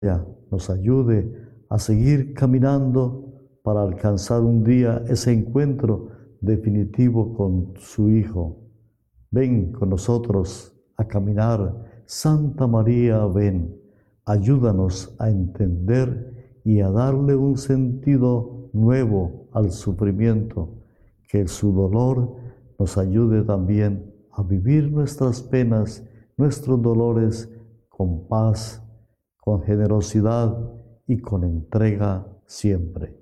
nos ayude a seguir caminando para alcanzar un día ese encuentro definitivo con su Hijo. Ven con nosotros a caminar. Santa María, ven, ayúdanos a entender y a darle un sentido nuevo al sufrimiento, que su dolor nos ayude también a vivir nuestras penas, nuestros dolores con paz, con generosidad y con entrega siempre.